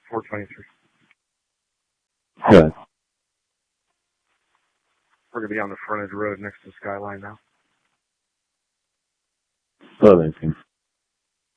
423. Good. We're going to be on the frontage road next to Skyline now. Oh, thank you.